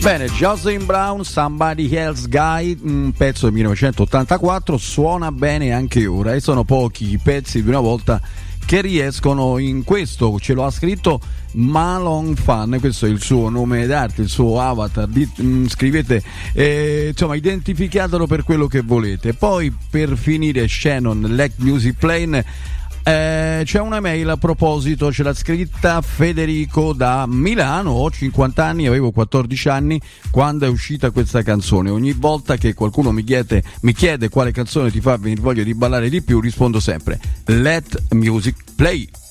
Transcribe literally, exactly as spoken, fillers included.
Bene, Jocelyn Brown, Somebody Else Guy, un pezzo del millenovecentottantaquattro, suona bene anche ora, e sono pochi i pezzi di una volta che riescono in questo. Ce lo ha scritto Malone Fan, questo è il suo nome d'arte, il suo avatar. Di, mh, scrivete, eh, insomma, identificatelo per quello che volete. Poi, per finire, Shannon, Let Music Play. Eh, c'è una mail a proposito, ce l'ha scritta Federico da Milano. Ho cinquanta anni, avevo quattordici anni quando è uscita questa canzone. Ogni volta che qualcuno mi chiede, mi chiede quale canzone ti fa venire voglia di ballare di più, rispondo sempre Let Music Play.